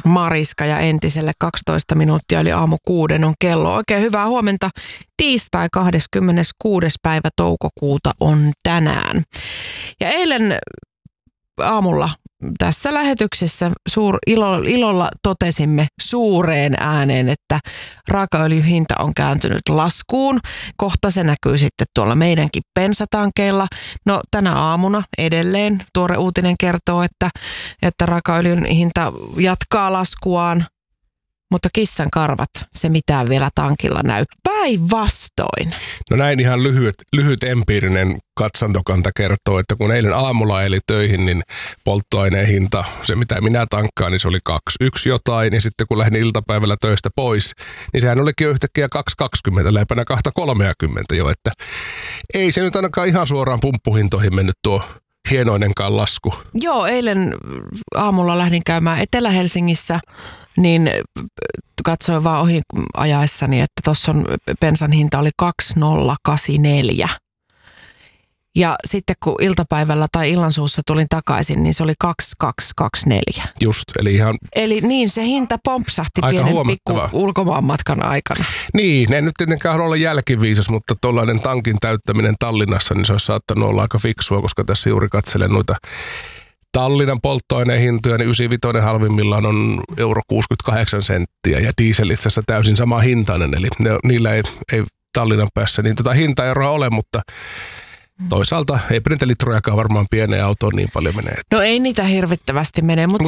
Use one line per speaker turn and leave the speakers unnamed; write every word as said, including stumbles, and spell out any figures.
Mariska ja entiselle kaksitoista minuuttia eli aamu kuuden on kello. Oikein hyvää huomenta. Tiistai kahdeskymmeneskuudes päivä toukokuuta on tänään. Ja eilen aamulla tässä lähetyksessä suur, ilo, ilolla totesimme suureen ääneen, että raakaöljyn hinta on kääntynyt laskuun. Kohta se näkyy sitten tuolla meidänkin bensatankeilla. No tänä aamuna edelleen tuore uutinen kertoo, että, että raakaöljyn hinta jatkaa laskuaan. Mutta kissan karvat, se mitään vielä tankilla näy. Päinvastoin.
No näin ihan lyhyt, lyhyt empiirinen katsantokanta kertoo, että kun eilen aamulla eli töihin, niin polttoaineen hinta, se mitä minä tankkaan, niin se oli kaksi yksi jotain. Ja sitten kun lähdin iltapäivällä töistä pois, niin sehän olikin jo yhtäkkiä kaksi kaksikymmentä, lämpänä kaksi kolmekymmentä jo. Että ei se nyt ainakaan ihan suoraan pumppuhintoihin mennyt tuo hienoinenkaan lasku.
Joo, eilen aamulla lähdin käymään Etelä-Helsingissä, niin katsoin vaan ohi ajaessani, että tuossa on bensan hinta oli kaksi nolla kahdeksankymmentäneljä. Ja sitten kun iltapäivällä tai illansuussa tulin takaisin, niin se oli kaksi kaksi kaksikymmentäneljä.
Just, eli ihan...
Eli niin, se hinta pompsahti
aika
pienen pikku ulkomaanmatkan aikana.
Niin, ne nyt tietenkään haluaa olla jälkiviisas, mutta tuollainen tankin täyttäminen Tallinnassa, niin se olisi saattanut olla aika fiksua, koska tässä juuri katselen noita Tallinnan polttoaineen hintoja, niin yhdeksänkymmentäviisi halvimmillaan on euro kuusikymmentäkahdeksan senttiä ja diesel itse asiassa täysin sama hintainen, eli ne, niillä ei, ei Tallinnan päässä niin tota hintaeroa ole, mutta toisaalta ei niitä litrojakaan varmaan pieneen autoon niin paljon menee.
No ei niitä hirvittävästi mene, mutta